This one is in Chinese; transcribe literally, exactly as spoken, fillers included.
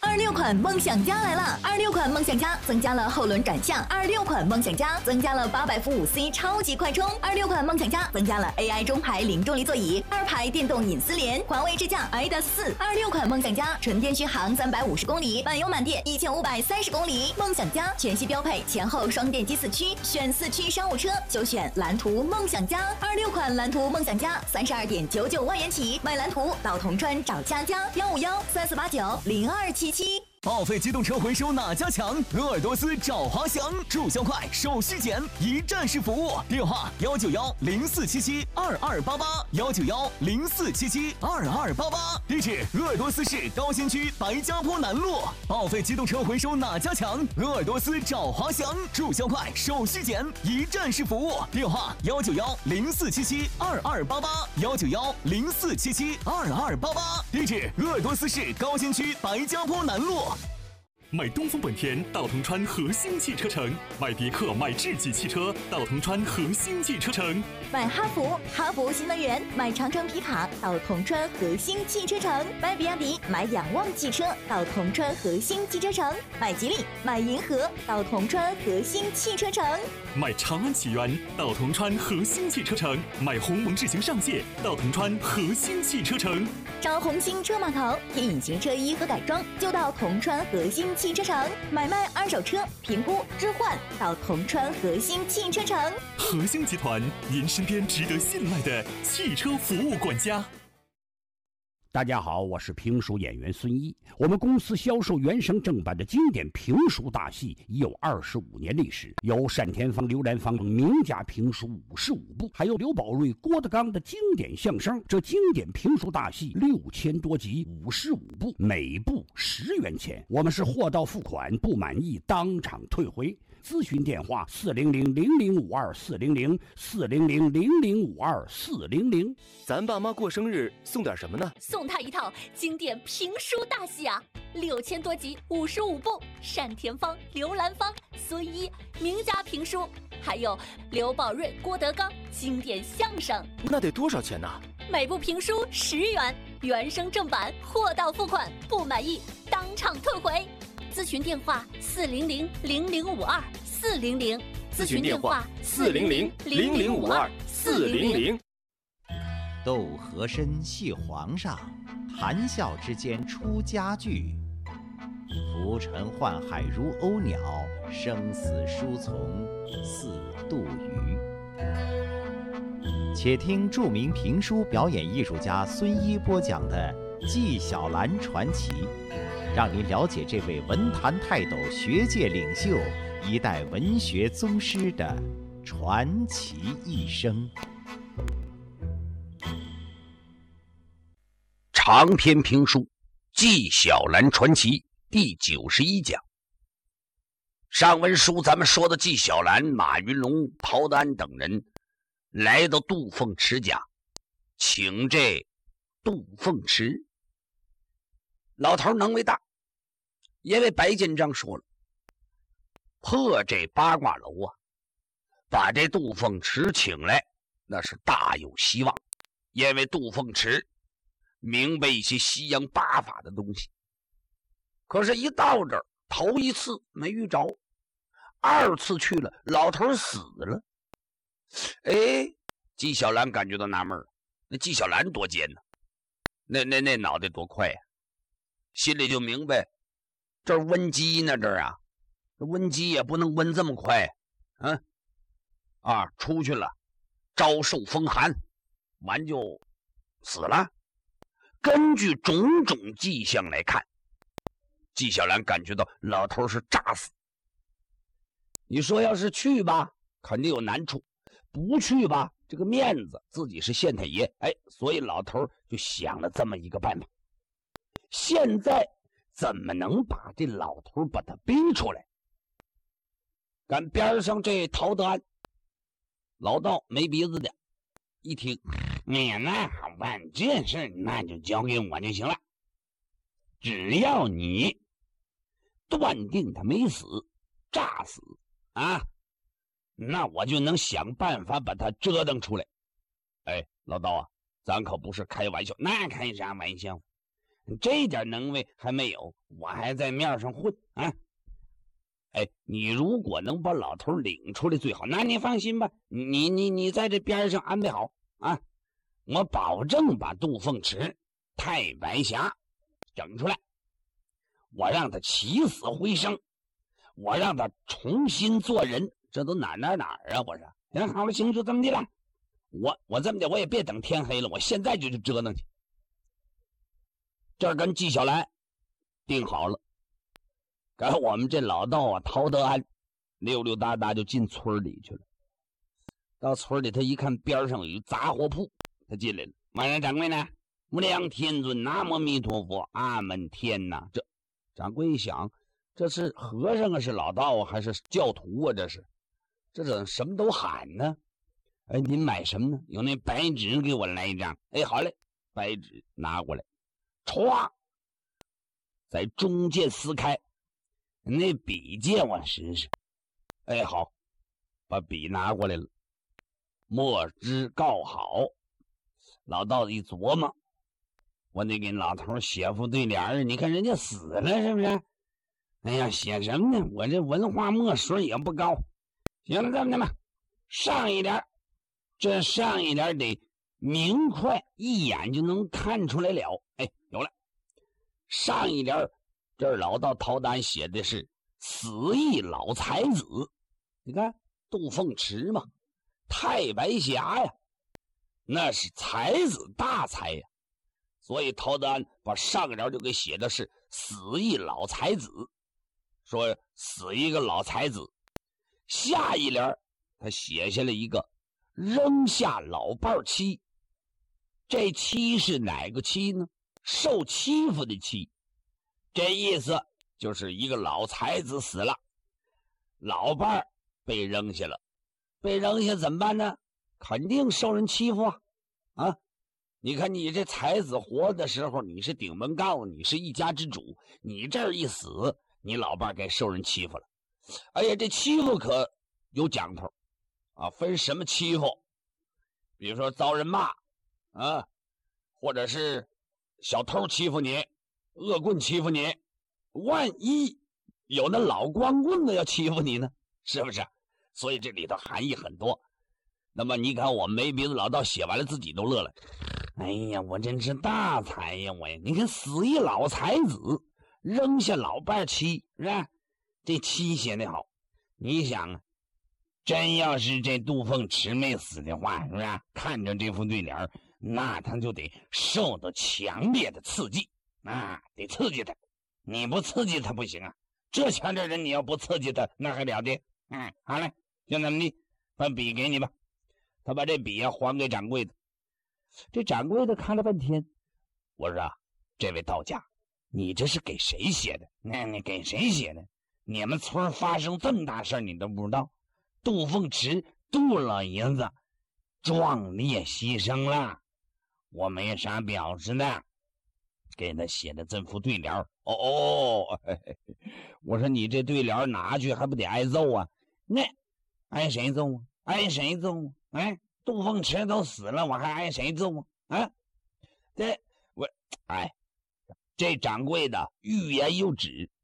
二六款梦想家来了！二六款梦想家增加了后轮转向，二六款梦想家增加了八百伏五 C 超级快充，二六款梦想家增加了 A I 中排零重力座椅，二排电动隐私联，环卫智驾 I D A S 四。二六款梦想家纯电续航三百五十公里，满油满电一千五百三十公里。梦想家全系标配前后双电机四驱，选四驱商务车就选蓝图梦想家。二六款蓝图梦想家三十二点九九万元起，买蓝图到铜川找佳佳，幺五幺三四八九零二七七。 报废机动车回收哪家强？鄂尔多斯找华翔，注销快，手续简，一站式服务。电话：幺九幺零四七七二二八八，幺九幺零四七七二二八八。地址：鄂尔多斯市高新区白家坡南路。报废机动车回收哪家强？鄂尔多斯找华翔，注销快，手续简，一站式服务。电话：幺九幺零四七七二二八八，幺九幺零四七七二二八八。地址：鄂尔多斯市高新区白家坡南路。 买东风本田到铜川核心汽车城，买别克买智己汽车到铜川核心汽车城， 买哈弗哈弗新能源，买长城皮卡到铜川核心汽车城，买比亚迪买仰望汽车到铜川核心汽车城，买吉利买银河到铜川核心汽车城， 买长安启源到铜川核心汽车城，买鸿蒙智行上界到铜川核心汽车城。 找红星车码头贴隐形车衣和改装就到铜川核心汽车城，买卖二手车评估置换到铜川核心汽车城。 核心集团，您身边值得信赖的汽车服务管家。 大家好，我是评书演员孙一。我们公司销售原声正版的经典评书大戏已有二十五年历史，有单田芳、刘兰芳等名家评书五十五部，还有刘宝瑞、郭德纲的经典相声。这经典评书大戏六千多集，五十五部，每部十元钱。我们是货到付款，不满意当场退回。咨询电话：四零零零零五二四零零四零零零零五二四零零。 咱爸妈过生日送点什么呢？ 送他一套经典评书大戏啊，六千多集，五十五部，单田芳、刘兰芳、孙一名家评书，还有刘宝瑞、郭德纲经典相声。 那得多少钱呢？ 每部评书十元，原声正版，货到付款，不满意当场退回。咨询电话：四零零零零五二四零零。 咨询电话：四零零零零五二四零零。 斗和珅系皇上，谈笑之间出家具。浮沉宦海如鸥鸟，生死书从似杜鱼。且听著名评书表演艺术家孙一播讲的《纪晓岚传奇》，让您了解这位文坛泰斗、学界领袖、一代文学宗师的传奇一生。 长篇评书《纪晓岚传奇》第九十一讲。上文书咱们说的纪晓岚、马云龙、陶德安等人来到杜凤池家，请这杜凤池。老头能为大，因为白进章说了，破这八卦楼啊，把这杜凤池请来，那是大有希望。因为杜凤池明白一些西洋八法的东西，可是一到这儿，头一次没遇着，二次去了，老头死了。哎，纪晓岚感觉到纳闷了，那纪晓岚多尖呢，那那那脑袋多快呀、啊，心里就明白，这儿温鸡呢，这儿啊，这温鸡也不能温这么快，啊啊，出去了，遭受风寒，完就死了。根据种种迹象来看，纪晓岚感觉到老头是诈死。你说要是去吧，肯定有难处；不去吧，这个面子自己是县太爷，哎，所以老头就想了这么一个办法。现在怎么能把这老头把他逼出来？赶边上这陶德安，老道没鼻子的，一听，哎呀，那好办，这事那就交给我就行了。只要你断定他没死，诈死啊，那我就能想办法把他折腾出来。哎，老道啊，咱可不是开玩笑，那开啥玩笑？ 这点能为还没有，我还在面上混啊！哎，你如果能把老头领出来最好，那你放心吧，你你你在这边上安排好啊，我保证把杜凤池、太白峡整出来，我让他起死回生，我让他重新做人，这都哪哪哪儿啊！我说，行，好了，行，就这么的了。我我这么的，我也别等天黑了，我现在就去折腾去。这儿跟纪晓岚定好了，赶我们这老道啊，陶德安溜溜达达就进村里去了。到村里，他一看边上有一杂货铺，他进来了。马上掌柜呢？无量天尊，南无弥陀佛，阿门天呐！这掌柜一想，这是和尚啊，是老道啊，还是教徒啊？这是，这怎么什么都喊呢？哎，您买什么呢？有那白纸给我来一张。哎，好嘞，白纸拿过来，歘，在中间撕开，那笔借我试试。哎，好，把笔拿过来了，墨汁告好。老道子一琢磨，我得给老头写副对联儿，你看人家死了是不是？哎呀，写什么呢？我这文化墨水也不高。行了，这么的吧，上一联，这上一联得明快，一眼就能看出来了。哎，有了，上一联这儿老道陶丹写的是死义老才子，你看杜凤池嘛，太白峡呀，那是才子大才呀，所以陶德安把上联就给写的是死义老才子，说死一个老才子。下一联他写下了一个扔下老伴妻，这妻是哪个妻呢？受欺负的妻，这意思就是一个老才子死了，老伴被扔下了，被扔下怎么办呢？肯定受人欺负啊！啊，你看你这才子活的时候，你是顶门杠，你是一家之主，你这儿一死，你老伴该受人欺负了。哎呀，这欺负可有讲头啊，分什么欺负？比如说遭人骂啊，或者是小偷欺负你，恶棍欺负你，万一有那老光棍子要欺负你呢，是不是？所以这里头含义很多。那么你看我没鼻子老道写完了，自己都乐了。哎呀，我真是大才呀！我呀，你看死一老才子，扔下老伴妻，是吧？这妻写的好。你想啊，真要是这杜凤池没死的话，是不是？看着这副对联，那他就得受到强烈的刺激啊，得刺激他。你不刺激他不行啊！这强这人，你要不刺激他，那还了得？嗯，好嘞，就那么的，把笔给你吧。他把这笔啊还给掌柜的。这掌柜的看了半天，我说啊，这位道家，你这是给谁写的？那你给谁写的？你们村发生这么大事你都不知道？杜凤池杜老爷子壮烈牺牲了，我没啥表示的，给他写的这副对联。哦哦，嘿嘿，我说你这对联拿去还不得挨揍啊？那挨谁揍啊？挨谁揍啊？哎，杜凤池都死了，我还挨谁揍啊？啊，这我哎，这掌柜的欲言又止，